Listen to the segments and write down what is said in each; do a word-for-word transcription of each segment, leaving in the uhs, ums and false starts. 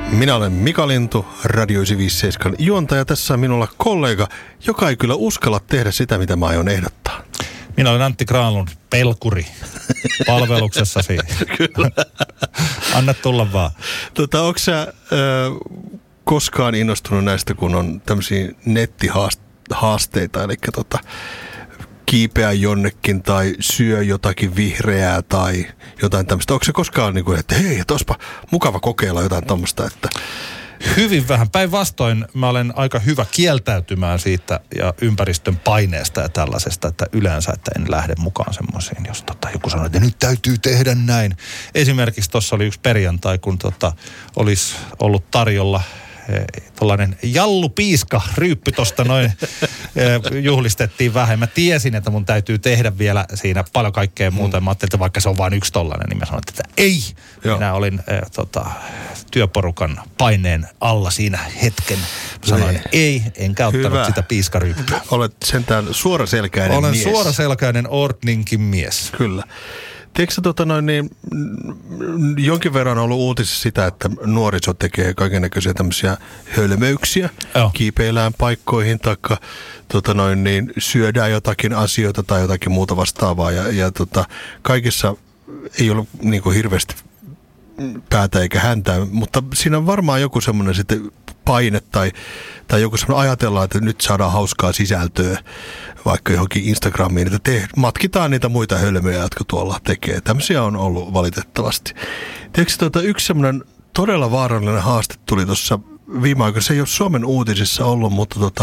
Minä olen Mika Lintu, Radio yhdeksänsataaviisikymmentäseitsemän juontaja. Tässä on minulla kollega, joka ei kyllä uskalla tehdä sitä, mitä mä aion ehdottaa. Minä olen Antti Granlund, pelkuri, palveluksessasi. Kyllä. Anna tulla vaan. Tota, onko sä äh, koskaan innostunut näistä, kun on tämmöisiä nettihaasteita, eli tota, kiipeä jonnekin tai syö jotakin vihreää tai jotain tämmöistä. Onko se koskaan niin kuin, että hei, tospa mukava kokeilla jotain tämmöistä, että... Hyvin vähän. Päinvastoin mä olen aika hyvä kieltäytymään siitä ja ympäristön paineesta ja tällaisesta, että yleensä, että en lähde mukaan semmoisiin, jos tota, joku sanoo, että nyt täytyy tehdä näin. Esimerkiksi tuossa oli yksi perjantai, kun tota, olisi ollut tarjolla tuollainen jallupiiska ryyppy tuosta noin juhlistettiin vähän. Mä tiesin, että mun täytyy tehdä vielä siinä paljon kaikkea muuta. Mä ajattelin, että vaikka se on vain yksi tollainen, niin mä sanoin, että ei. Joo. Minä olin äh, tota, työporukan paineen alla siinä hetken. Mä sanoin, että ei, enkä ottanut Hyvä. sitä piiskaryyppyä. Olet sentään suoraselkäinen Olen mies. Olen suoraselkäinen Ordninkin mies. Kyllä. Tiedätkö tota noin, niin jonkin verran on ollut uutisissa sitä, että nuoriso tekee kaikennäköisiä tämmöisiä hölmöyksiä, Joo. kiipeillään paikkoihin, taikka tota noin, niin syödään jotakin asioita tai jotakin muuta vastaavaa. Ja, ja tota, kaikissa ei ollut niin kuin hirveästi päätä eikä häntää, mutta siinä on varmaan joku semmoinen sitten paine tai, tai joku semmoinen ajatellaan, että nyt saadaan hauskaa sisältöä vaikka johonkin Instagramiin, että te, matkitaan niitä muita hölmöjä, jotka tuolla tekee. Tämmöisiä on ollut valitettavasti. Tiedätkö, tuota, yksi semmoinen todella vaarallinen haaste tuli tuossa viime aikoina. Se ei ole Suomen uutisissa ollut, mutta tota,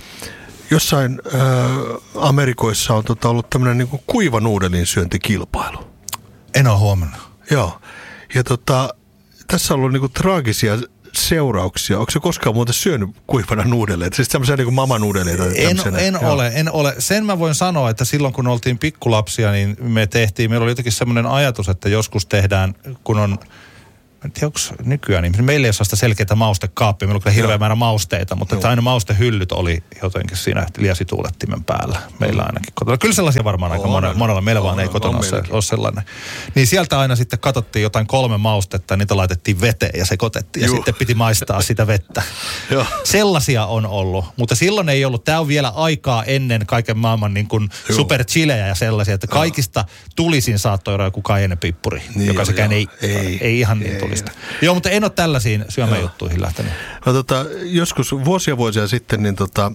jossain ää, Amerikoissa on tota, ollut tämmöinen niin kuin kuivanuudelin syöntikilpailu. En ole huomannut. Joo. Ja tota, tässä on ollut niin kuin traagisia seurauksia. Onko se koskaan muuten syönyt kuivana nuudeleita? Siis tämmöisiä niin kuin mamanuudeleita? En, en ole, en ole. Sen mä voin sanoa, että silloin kun oltiin pikkulapsia, niin me tehtiin, meillä oli jotenkin semmoinen ajatus, että joskus tehdään, kun on, en tiedä onko nykyään, niin meillä ei ole sellaista selkeää maustekaappia, meillä on kyllä hirveä määrä mausteita, mutta että aina maustehyllyt oli jotenkin siinä liasituulettimen päällä. Meillä ainakin kotona. Kyllä sellaisia varmaan aika monella, monella meillä vaan ei kotona ole, ole sellainen. Niin sieltä aina sitten katsottiin jotain kolme maustetta, niitä laitettiin veteen ja sekoitettiin Juh. ja sitten piti maistaa sitä vettä. Sellaisia on ollut, mutta silloin ei ollut, tämä on vielä aikaa ennen kaiken maailman niin kuin superchilejä ja sellaisia, että kaikista tulisin saattoi olla joku kajenepippuri, niin joka sekään ei, ei, ei ihan niin tuli. Joo, mutta en ole tällaisiin syömäjuttuihin lähtenyt. No, tota, joskus vuosia vuosia sitten niin tota,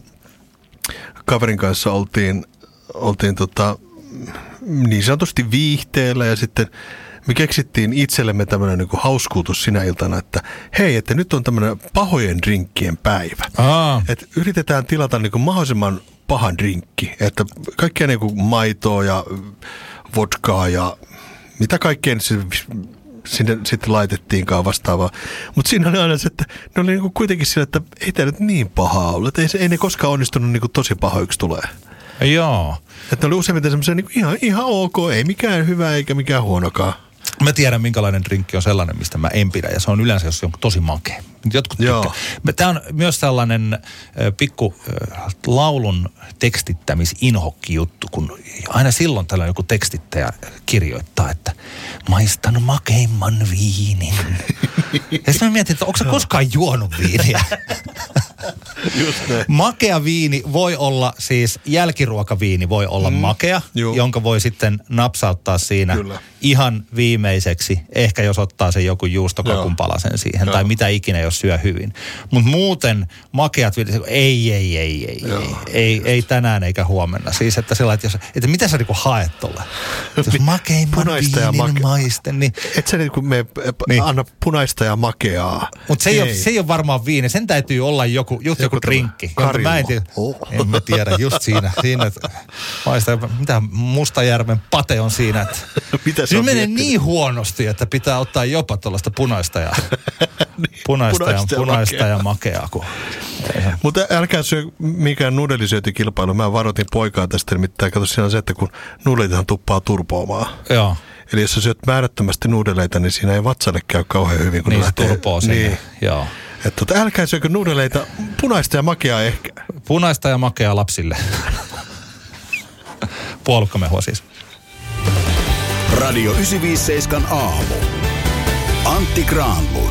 kaverin kanssa oltiin, oltiin tota, niin sanotusti viihteellä ja sitten me keksittiin itsellemme tämmöinen niin kuin hauskuutus sinä iltana, että hei, että nyt on tämmöinen pahojen drinkkien päivä. Että yritetään tilata niin kuin mahdollisimman pahan drinkki, että kaikkea niin kuin maitoa ja vodkaa ja mitä kaikkea sinne sitten laitettiinkaan vastaavaa. Mutta siinä oli aina se, että ne oli niinku kuitenkin sillä, että ei tämä nyt niin pahaa ollut. Ei, ei ne koskaan onnistunut niinku tosi pahoiksi tulee. Joo. Että ne oli useimmiten semmoisia niinku ihan, ihan ok, ei mikään hyvä eikä mikään huonokaan. Mä tiedän, minkälainen drinkki on sellainen, mistä mä en pidä. Ja se on yleensä, jos se on tosi makea. Jotkut tykkää. Tämä on myös sellainen äh, pikku äh, laulun tekstittämisinhokki juttu, kun aina silloin tällainen joku tekstittäjä kirjoittaa, että maistan makeimman viinin. Ja sitten mä mietin, että onko sä koskaan juonut viiniä? Just näin. Makea viini voi olla, siis jälkiruokaviini voi olla mm, makea, juu. jonka voi sitten napsauttaa siinä Kyllä. ihan viimeiseksi. Ehkä jos ottaa sen joku juustokakun palasen siihen, Joo. tai mitä ikinä, jos syö hyvin. Mutta muuten makeat viinit, ei, ei, ei, ei, ei, ei, ei tänään eikä huomenna. Siis, että sellainen, että, jos, että mitä sä niinku haet tolle? Jos makeimman viinin make... maisten, niin... Et sä niinku me niin. anna punaista ja makeaa. Mutta se, se ei ole varmaan viini, sen täytyy olla joku, just joku drinkki. Mä en tiedä, oh. en mä tiedä, just siinä, siinä että maista, mitä Mustajärven pate on siinä, että mitä se menee niin huonosti, että pitää ottaa jopa tuollaista punaista ja niin, punaista, punaista, ja, punaista ja, ja makeaa. Mutta älkää syö mikään nuudelisyötikilpailu. Mä varoitin poikaa tästä, nimittäin kato siinä on se, että kun nuudelithan tuppaa turpoamaan. Joo. Eli jos sä syöt määrättömästi nuudeleita, niin siinä ei vatsalle käy kauhean hyvin. Kun niin se lähtee, turpoo sinne, niin. Joo. Että tota, älkää syökö nuudeleita, punaista ja makeaa ehkä. Punaista ja makeaa lapsille. Puolukkamehua siis. Radio yhdeksänsataaviisikymmentäseitsemän aamu. Antti Granlund.